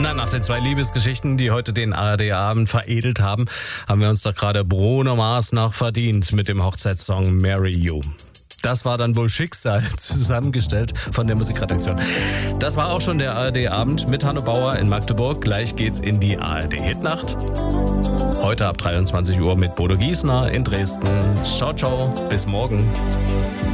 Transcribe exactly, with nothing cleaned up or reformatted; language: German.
Na, nach den zwei Liebesgeschichten, die heute den A R D-Abend veredelt haben, haben wir uns doch gerade Bruno Mars noch verdient mit dem Hochzeitssong Marry You. Das war dann wohl Schicksal, zusammengestellt von der Musikredaktion. Das war auch schon der A R D-Abend mit Hanno Bauer in Magdeburg. Gleich geht's in die A R D-Hitnacht. Heute ab dreiundzwanzig Uhr mit Bodo Giesner in Dresden. Ciao, ciao, bis morgen.